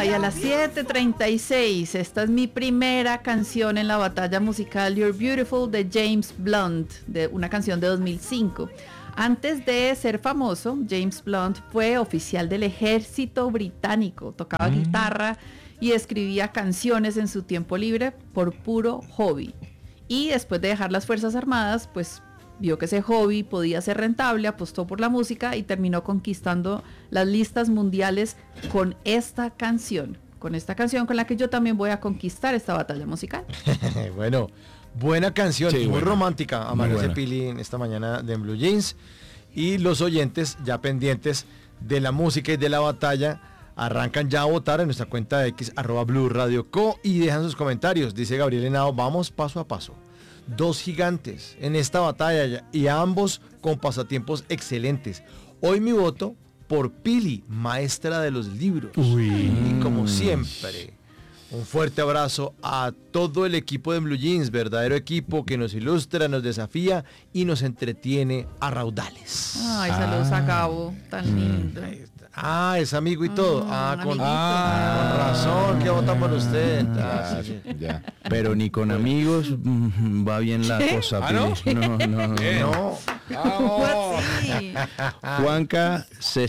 Ay, a las 7:36, esta es mi primera canción en la batalla musical You're Beautiful de James Blunt, de una canción de 2005. Antes de ser famoso, James Blunt fue oficial del ejército británico, tocaba guitarra y escribía canciones en su tiempo libre por puro hobby. Y después de dejar las Fuerzas Armadas, pues vio que ese hobby podía ser rentable, apostó por la música y terminó conquistando las listas mundiales con esta canción con la que yo también voy a conquistar esta batalla musical. Bueno, buena canción, sí, muy buena, romántica. Amanece buena. Pili en esta mañana de Blue Jeans. Y los oyentes ya pendientes de la música y de la batalla arrancan ya a votar en nuestra cuenta de X, @BluRadioCo, y dejan sus comentarios. Dice Gabriel Henao, vamos paso a paso. 2 gigantes en esta batalla y ambos con pasatiempos excelentes. Hoy mi voto por Pili, maestra de los libros. Y como siempre, un fuerte abrazo a todo el equipo de Blue Jeans, verdadero equipo que nos ilustra, nos desafía y nos entretiene a raudales. Ay, saludos a Gabo, tan lindo. Es amigo y todo. Con razón, que vota por usted. Ya. Pero ni con amigos va bien la cosa. ¿No? No. Sí. Juanca,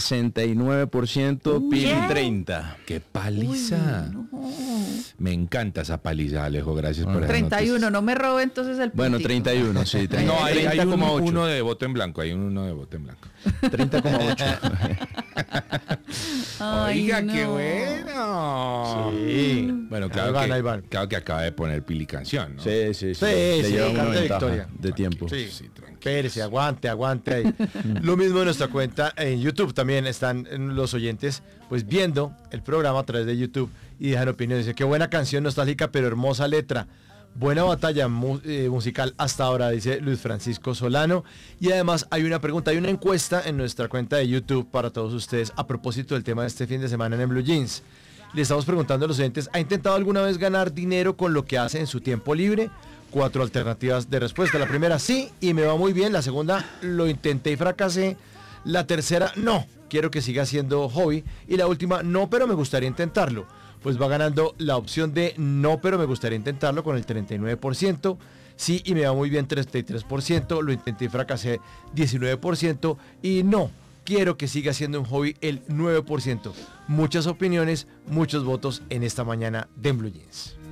69%, Pili, 30%. ¡Qué paliza! Uy, no. Me encanta esa paliza, Alejo. Gracias por esa 31, noticia. no me robe entonces el Bueno, puntito. 31, sí. No, hay un 30,8. uno de voto en blanco. Hay uno de voto en blanco. 30,8. Ay, Oiga, no. qué bueno. Sí. Bueno, Ahí van. claro que acaba de poner Pili canción, ¿no? Sí. Sí, lleva una carta de ventaja victoria. de tiempo. Sí, Sí, tranquilo. espérese, aguante ahí. Lo mismo en nuestra cuenta en YouTube, también están los oyentes pues viendo el programa a través de YouTube y dejan opiniones. Dice, qué buena canción nostálgica pero hermosa letra. Buena batalla musical hasta ahora, dice Luis Francisco Solano. Y además hay una pregunta, hay una encuesta en nuestra cuenta de YouTube para todos ustedes a propósito del tema de este fin de semana en Blue Jeans. Le estamos preguntando a los oyentes, ¿ha intentado alguna vez ganar dinero con lo que hace en su tiempo libre? 4 alternativas de respuesta. La primera, sí, y me va muy bien. La segunda, lo intenté y fracasé. La tercera, no, quiero que siga siendo hobby. Y la última, no, pero me gustaría intentarlo. Pues va ganando la opción de no, pero me gustaría intentarlo con el 39%. Sí, y me va muy bien, 33%. Lo intenté y fracasé, 19%. Y no, quiero que siga siendo un hobby, el 9%. Muchas opiniones, muchos votos en esta mañana de Blue Jeans.